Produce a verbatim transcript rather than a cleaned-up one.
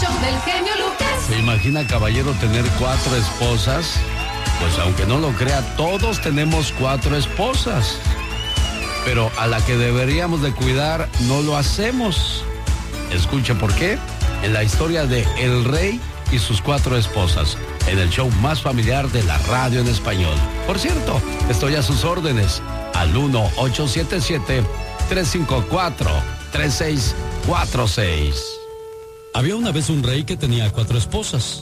del genio Lucas. ¿Se imagina, caballero, tener cuatro esposas? Pues aunque no lo crea, todos tenemos cuatro esposas. Pero a la que deberíamos de cuidar, no lo hacemos. Escuche por qué. En la historia de El Rey y sus cuatro esposas, en el show más familiar de la radio en español. Por cierto, estoy a sus órdenes al uno ocho siete siete, tres cinco cuatro, tres seis cuatro seis. Había una vez un rey que tenía cuatro esposas.